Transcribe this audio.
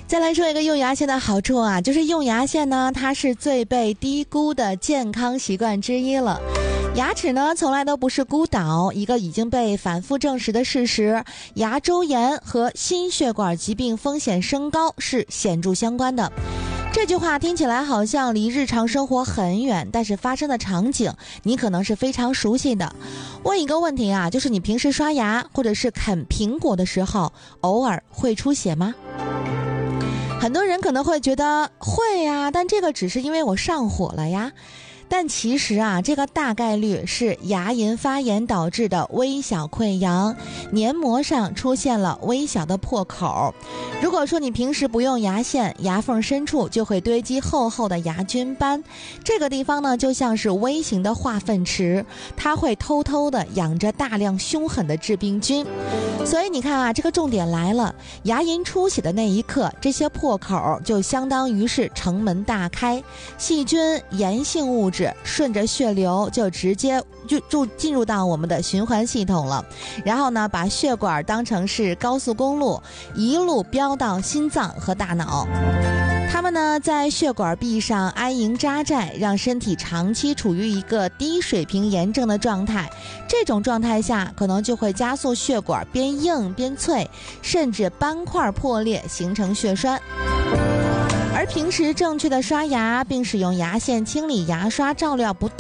再来说一个用牙线的好处啊，就是用牙线呢，它是最被低估的健康习惯之一了。牙齿呢，从来都不是孤岛，一个已经被反复证实的事实，牙周炎和心血管疾病风险升高是显著相关的。这句话听起来好像离日常生活很远，但是发生的场景你可能是非常熟悉的。问一个问题啊，就是你平时刷牙或者是啃苹果的时候，偶尔会出血吗？很多人可能会觉得会呀，但这个只是因为我上火了呀。但其实啊，这个大概率是牙龈发炎导致的微小溃疡，黏膜上出现了微小的破口。如果说你平时不用牙线，牙缝深处就会堆积厚厚的牙菌斑，这个地方呢就像是微型的化粪池，它会偷偷的养着大量凶狠的致病菌。所以你看啊，这个重点来了，牙龈出血的那一刻，这些破口就相当于是城门大开，细菌、炎性物质顺着血流就直接就进入到我们的循环系统了，然后呢，把血管当成是高速公路，一路飙到心脏和大脑。它们呢，在血管壁上安营扎寨，让身体长期处于一个低水平炎症的状态。这种状态下，可能就会加速血管边硬边脆，甚至斑块破裂，形成血栓。而平时正确的刷牙并使用牙线清理牙刷照料不到